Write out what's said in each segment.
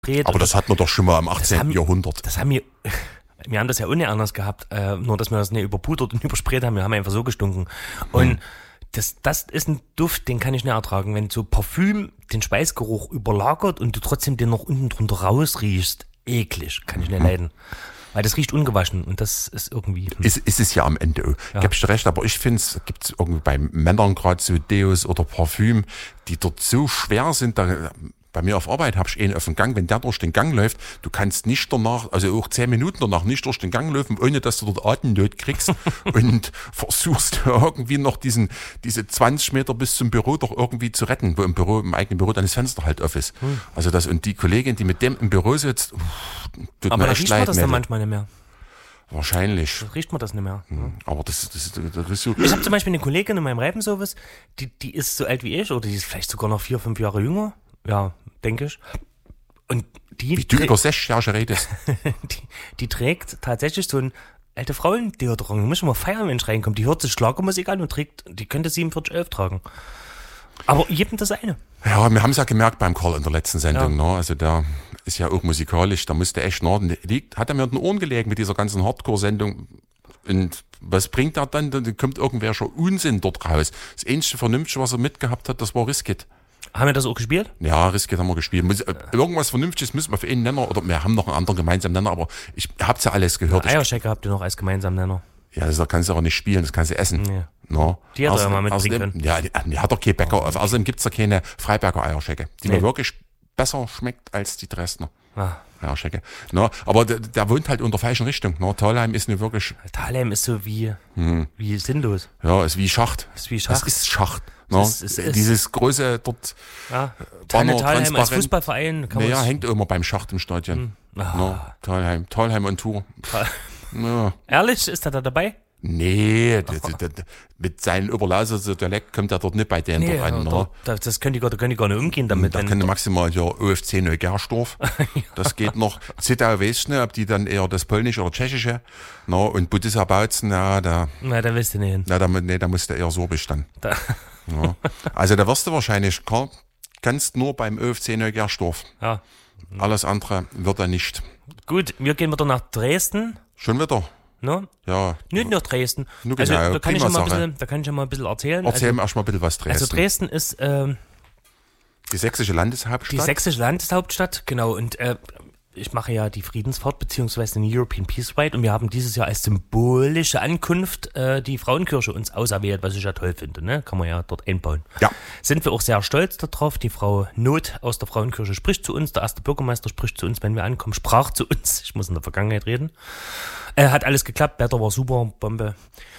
Aber das hatten wir doch schon mal im 18. Jahrhundert. Wir haben das ja ohne anders gehabt, nur dass wir das nicht überpudert und übersprayt haben, wir haben einfach so gestunken. Und das ist ein Duft, den kann ich nicht ertragen, wenn so Parfüm den Schweißgeruch überlagert und du trotzdem den noch unten drunter rausriechst. Eklig, kann ich nicht leiden. Weil das riecht ungewaschen und das ist irgendwie... Ist es ja am Ende auch. Ja. Gib ich dir recht, aber ich finde, es gibt irgendwie bei Männern gerade so Deos oder Parfüm, die dort so schwer sind, bei mir auf Arbeit habe ich einen auf den Gang, wenn der durch den Gang läuft, du kannst nicht danach, also auch 10 Minuten danach nicht durch den Gang laufen, ohne dass du dort Atemnot kriegst und versuchst irgendwie noch diese 20 Meter bis zum Büro doch irgendwie zu retten, wo im eigenen Büro dann das Fenster halt offen ist. Also und die Kollegin, die mit dem im Büro sitzt, tut aber mir echt leid. Aber riecht man das dann manchmal nicht mehr? Wahrscheinlich. Das riecht man das nicht mehr. Aber das ist so. Ich habe zum Beispiel eine Kollegin in meinem Reibenservice, die ist so alt wie ich, oder die ist vielleicht sogar noch 4, 5 Jahre jünger. Ja, denke ich. Und wie du über 6 Jahre redest. die trägt tatsächlich so ein alte Frauen-Deodorant. Du musst schon mal feiern, wenn ich reinkomme. Die hört sich Schlagermusik an und die könnte 4711 tragen. Aber jedem das eine. Ja, wir haben es ja gemerkt beim Karl in der letzten Sendung. Ja. Ne? Also der ist ja auch musikalisch, da musste echt hat er mir in den Ohren gelegen mit dieser ganzen Hardcore-Sendung. Und was bringt er dann? Dann kommt irgendwer schon Unsinn dort raus. Das einzige Vernünftige, was er mitgehabt hat, das war Riskit. Haben wir das auch gespielt? Ja, Riskit haben wir gespielt. Irgendwas Vernünftiges müssen wir für einen Nenner, oder wir haben noch einen anderen gemeinsamen Nenner, aber ich hab's ja alles gehört. Eierschecke habt ihr noch als gemeinsamen Nenner. Ja, das kannst du aber nicht spielen, das kannst du essen. Ja. No. Die hat er ja mal mitbringen können. Ja, die hat doch kein Bäcker. Außerdem gibt's da keine Freiberger Eierschecke, die mir wirklich besser schmeckt als die Dresdner. Eierschecke. No, aber der wohnt halt in der falschen Richtung. No, Thalheim ist nicht wirklich... Thalheim ist so wie sinnlos. Ja, ist wie Schacht. Das ist Schacht. No, dieses große dort... Ja, Thalheim als Fußballverein. Naja, hängt immer beim Schacht im Stadion. No, Thalheim und Tour. Ja. Ehrlich, ist er da dabei? Nee, mit seinem Überlaser Dialekt kommt er dort nicht bei denen dort an. Ne? Das können die gar nicht umgehen damit. Da können maximal ja OFC Neugersdorf. Ja. Das geht noch. Zittau weiß ich nicht, ob die dann eher das Polnische oder Tschechische. No, und Budissa Bautzen, da willst du nicht hin. Da musst du eher Sorbisch dann. Ja. Also da wirst du wahrscheinlich, kannst nur beim OFC Neugersdorf. Ja. Alles andere wird er nicht. Gut, wir gehen wieder nach Dresden. Schon wieder? No? Ja. Nicht nur Dresden. Genau, also, da kann ich ja mal ein bisschen erzählen. Erzähl mir erstmal ein bisschen was Dresden. Also Dresden ist die sächsische Landeshauptstadt. Die sächsische Landeshauptstadt, genau. Und ich mache ja die Friedensfahrt beziehungsweise den European Peace Ride und wir haben dieses Jahr als symbolische Ankunft die Frauenkirche uns auserwählt, was ich ja toll finde, ne? Kann man ja dort einbauen. Ja. Sind wir auch sehr stolz darauf. Die Frau Not aus der Frauenkirche spricht zu uns, der erste Bürgermeister spricht zu uns, wenn wir ankommen, sprach zu uns. Ich muss in der Vergangenheit reden. Hat alles geklappt, Wetter war super, Bombe.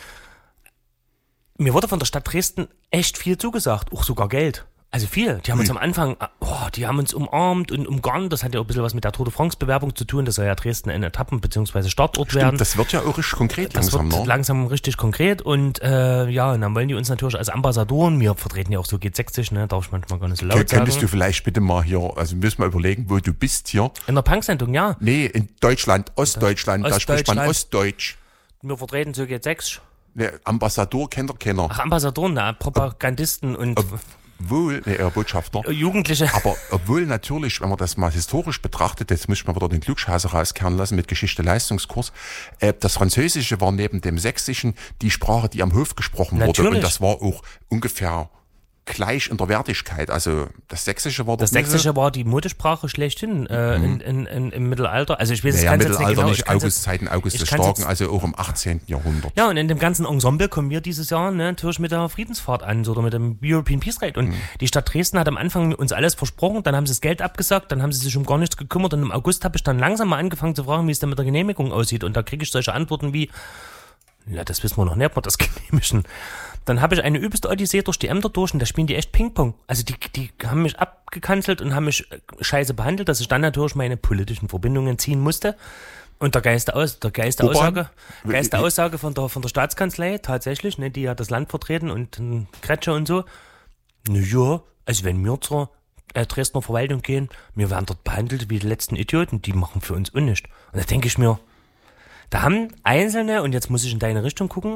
Mir wurde von der Stadt Dresden echt viel zugesagt, auch sogar Geld. Also viel. Die haben uns am Anfang, die haben uns umarmt und umgarnt. Das hat ja auch ein bisschen was mit der Tour de France-Bewerbung zu tun. Das soll ja Dresden ein Etappen- bzw. Startort werden. Das wird ja auch richtig konkret langsam. Das wird langsam richtig konkret. Und und dann wollen die uns natürlich als Ambassadoren, wir vertreten ja auch so G60, ne, darf ich manchmal gar nicht so laut sagen. Könntest du vielleicht bitte mal hier, also müssen wir überlegen, wo du bist hier. In der Punk-Sendung, ja. Nee, in Deutschland, Ostdeutschland, da spricht man Ostdeutsch. Wir vertreten so G60. Ne, Ambassador kennt doch keiner. Ach, Ambassadoren, Propagandisten und... Botschafter. Jugendliche. Aber obwohl natürlich, wenn man das mal historisch betrachtet, jetzt müssen wir wieder den Klugscheißer rauskehren lassen mit Geschichte-Leistungskurs, das Französische war neben dem Sächsischen die Sprache, die am Hof gesprochen wurde. Und das war auch ungefähr gleich in der Wertigkeit. Also das Sächsische war das Sächsische war die Muttersprache schlechthin im Mittelalter. Also ich weiß es ganz Mittelalter nicht genau. Zeiten August des Starken, also auch im 18. Jahrhundert. Ja, und in dem ganzen Ensemble kommen wir dieses Jahr natürlich mit der Friedensfahrt an oder mit dem European Peace Ride. Und die Stadt Dresden hat am Anfang uns alles versprochen, dann haben sie das Geld abgesagt, dann haben sie sich um gar nichts gekümmert und im August habe ich dann langsam mal angefangen zu fragen, wie es denn mit der Genehmigung aussieht. Und da kriege ich solche Antworten wie, ja, das wissen wir noch nicht, ob wir das genehmigen. Dann habe ich eine übelste Odyssee durch die Ämter durch und da spielen die echt Ping-Pong. Also die haben mich abgekanzelt und haben mich scheiße behandelt, dass ich dann natürlich meine politischen Verbindungen ziehen musste. Und der geilste Aussage von der Staatskanzlei tatsächlich, ne, die ja das Land vertreten und Kretscher und so. Naja, also wenn wir zur Dresdner Verwaltung gehen, wir werden dort behandelt wie die letzten Idioten, die machen für uns unnichts. Und da denke ich mir, da haben Einzelne, und jetzt muss ich in deine Richtung gucken,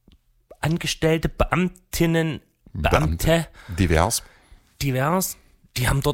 Verwaltungsfachangestellte, Beamtinnen, Beamte, divers, die haben dort